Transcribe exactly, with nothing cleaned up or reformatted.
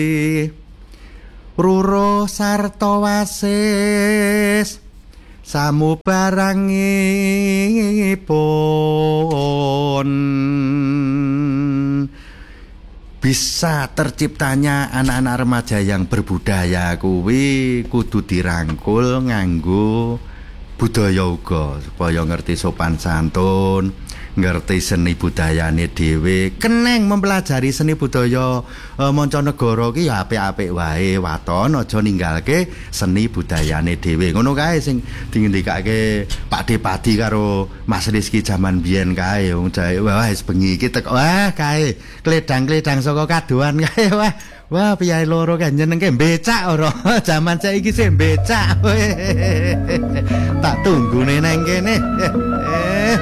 Ruro sarta wasis samubarangipun bisa terciptanya anak-anak remaja yang berbudaya kuwi kudu dirangkul nganggo budaya uga supaya ngerti sopan santun, ngerti seni budayane dhewe, keneng mempelajari seni budaya e, mancanegara ki ya apik-apik wae, waton aja ninggalke seni budayane dhewe. Ngono kae sing dingendikake Pak Depadi karo Mas Rizky jaman biyen kae wong jae wah wis bengi iki teko wah kae kledang-kledang saka kadoan kae wah wah piye loro kan nyenengke becak ora jaman saiki sing becak tak tunggune nang kene.